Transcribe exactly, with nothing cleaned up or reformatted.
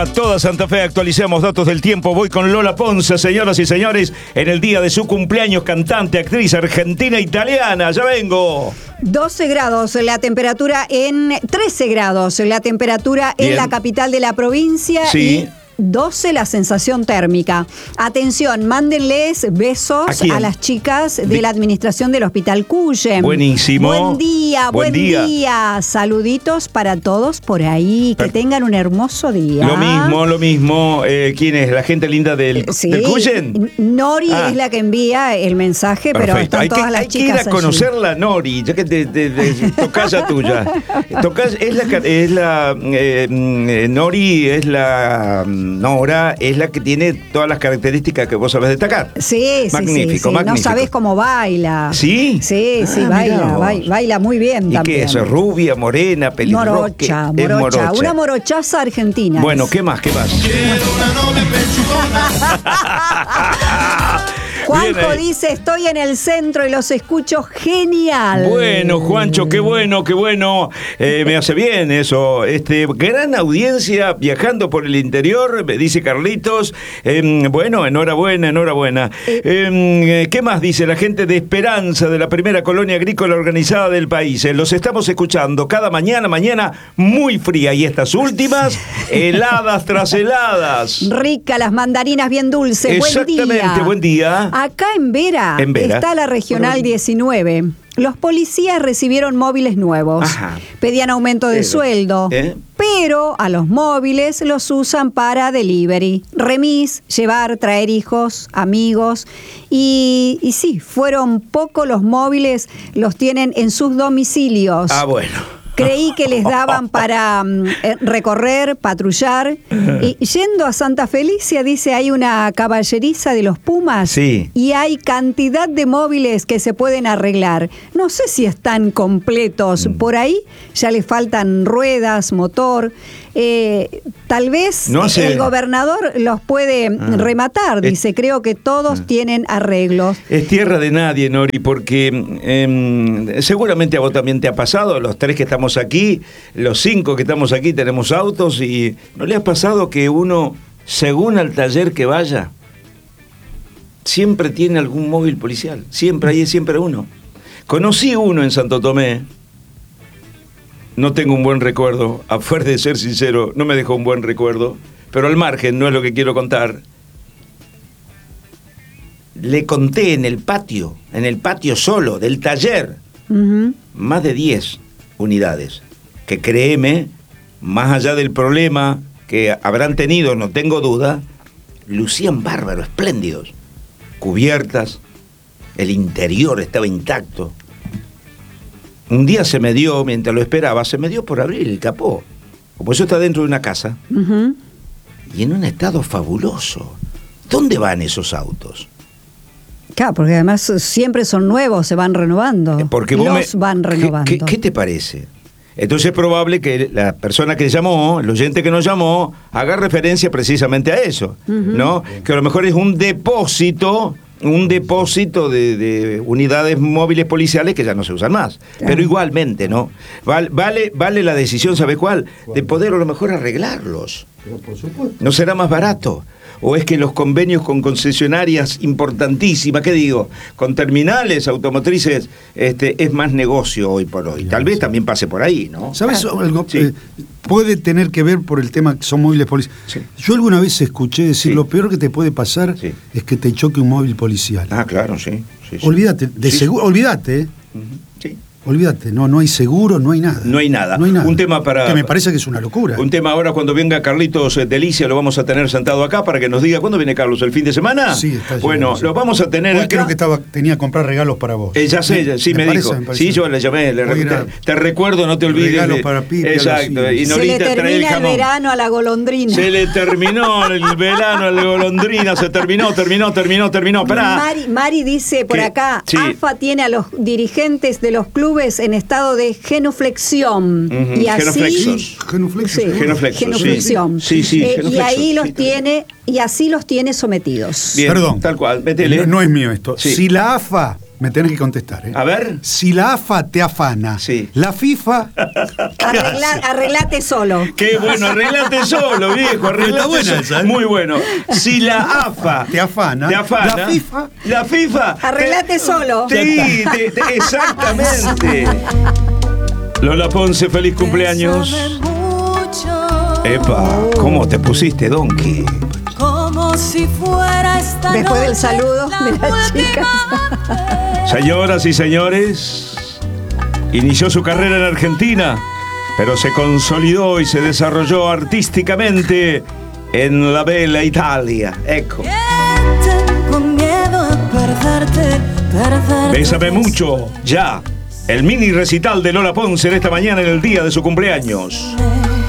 A toda Santa Fe actualicemos datos del tiempo. Voy con Lola Ponce, señoras y señores, en el día de su cumpleaños, cantante, actriz argentina italiana. Ya vengo. doce grados la temperatura en... trece grados la temperatura en Bien. La capital de la provincia. Sí. Y doce la sensación térmica. Atención, mándenles besos ¿A a, a las chicas de Di- la administración del Hospital Cuyen. Buenísimo. Buen día, Buen buen, día. día. Saluditos para todos por ahí. Que Per- tengan un hermoso día. Lo mismo, lo mismo. Eh, ¿Quién es? ¿La gente linda del, Sí, del Cuyen? Nori Ah. es la que envía el mensaje, pero Perfecto. están Hay que, todas las hay que ir chicas a allí. conocerla, Nori, ya que te, te, te tocaya tuya. Tocaya, es la, ca- es la eh, mm, Nori es la mm, Nora, es la que tiene todas las características que vos sabés destacar. Sí, sí, Magnífico, sí, sí. magnífico. No sabés cómo baila. ¿Sí? Sí, sí, Ah, baila, mirá vos. baila, baila muy bien ¿Y también. qué es? ¿Rubia, morena, pelirroja? Morocha, Es morocha, una morochaza argentina. Bueno, es. ¿qué más? ¿Qué más? Bien Juanjo ahí. dice, estoy en el centro y los escucho genial. Bueno, Juancho, qué bueno, qué bueno. Eh, me hace bien eso. Este, gran audiencia viajando por el interior, me dice Carlitos. Eh, bueno, enhorabuena, enhorabuena. Eh, ¿Qué más dice la gente de Esperanza, de la primera colonia agrícola organizada del país? Eh, los estamos escuchando cada mañana, mañana muy fría. Y estas últimas, heladas tras heladas. Rica, las mandarinas bien dulces. Buen día. Exactamente, buen día. Acá en Vera, En Vera. está la Regional diecinueve. Los policías recibieron móviles nuevos. Ajá. Pedían aumento de Pero, sueldo. ¿eh? Pero a los móviles los usan para delivery. Remis, llevar, traer hijos, amigos. Y, y sí, fueron pocos los móviles, los tienen en sus domicilios. Ah, bueno. Creí que les daban para mm, eh, recorrer, patrullar. Y yendo a Santa Felicia, dice, hay una caballeriza de los Pumas. Sí. Y hay cantidad de móviles que se pueden arreglar. No sé si están completos. Mm. Por ahí ya le faltan ruedas, motor. Eh, tal vez No sé. el gobernador los puede Ah. rematar. Es- Dice, creo que todos Ah. tienen arreglos. Es tierra de nadie, Nori, porque eh, seguramente a vos también te ha pasado, los tres que estamos aquí, los cinco que estamos aquí tenemos autos, y ¿no le ha pasado que uno, según al taller que vaya, siempre tiene algún móvil policial? Siempre, ahí es siempre uno. Conocí uno en Santo Tomé, no tengo un buen recuerdo, a fuerza de ser sincero, no me dejó un buen recuerdo, pero al margen, no es lo que quiero contar. Le conté en el patio, en el patio solo, del taller, Ujú. más de diez unidades, que créeme, más allá del problema que habrán tenido, no tengo duda, lucían bárbaros, espléndidos, cubiertas, el interior estaba intacto. Un día se me dio, mientras lo esperaba, se me dio por abrir el capó, como eso está dentro de una casa, Ujú. y en un estado fabuloso. ¿Dónde van esos autos? Claro, porque además siempre son nuevos, se van renovando. Porque vos los me- van ¿Qué- renovando. ¿qué, qué te parece? Entonces es probable que la persona que llamó, el oyente que nos llamó, haga referencia precisamente a eso, ¿no? Que a lo mejor es un depósito, un depósito de, de unidades móviles policiales que ya no se usan más. Claro. Pero igualmente, ¿no? Vale, vale, vale la decisión, ¿sabe cuál? De poder a lo mejor arreglarlos. Pero por supuesto. ¿No será más barato? ¿O es que los convenios con concesionarias importantísimas, qué digo, con terminales automotrices, este, es más negocio hoy por hoy? Tal vez también pase por ahí, ¿no? ¿Sabes algo? Sí. Eh, puede tener que ver por el tema que son móviles policiales. Sí. Yo alguna vez escuché decir, Sí. lo peor que te puede pasar Sí. es que te choque un móvil policial. Ah, claro, sí. sí, sí. Olvídate, de Sí, seguro, olvídate, eh. Ujú, sí. olvídate, no, no hay seguro, no hay nada. No hay nada. No hay nada. Un tema para- Que me parece que es una locura. Un tema ahora, cuando venga Carlitos eh, Delicia, lo vamos a tener sentado acá para que nos diga, ¿cuándo viene Carlos? ¿El fin de semana? Sí, está Bueno, llegando, sí. lo vamos a tener Hoy acá. creo que estaba, tenía que comprar regalos para vos. Eh, ya sé, ya- sí me, parece, dijo. me parece. Sí, yo le llamé, le Hoy te, era te recuerdo, no te olvides. regalo de- para Pipe, Exacto. algo así. Y Se le Norita trae el termina el jamón. verano a la golondrina. Se le terminó el verano, el golondrina, se terminó, terminó, terminó, terminó. Pará. Mari, Mari dice por ¿Qué? acá, Sí. A F A tiene a los dirigentes de los clubes en estado de genuflexión. Ujú, Y así, genuflexos. Genuflexo, Sí, seguro. Genuflexos, sí. genuflexión. Sí, sí, Eh, y genuflexos, ahí los sí. tiene, y así los tiene sometidos. Bien, Perdón. tal cual, métele. No, no es mío esto. Sí. Si la A F A Me tenés que contestar, ¿eh? A ver. Si la AFA te afana, Sí. la FIFA... Arregla- arreglate solo. Qué bueno, arreglate solo, viejo, arreglate Está buena solo. esa, ¿eh? Muy bueno. Si la AFA Te afana, te afana, la FIFA... la FIFA Arreglate te- solo. Sí, te- te- exactamente. Lola Ponce, feliz cumpleaños. Epa, ¿cómo te pusiste, Donkey? Como si fuera esta Después del noche saludo la de las última chicas. vez. Señoras y señores, inició su carrera en Argentina, pero se consolidó y se desarrolló artísticamente en la bella Italia. Ecco. Tengo miedo a perderte, perderte. Bésame mucho, ya. El mini recital de Lola Ponce en esta mañana en el día de su cumpleaños.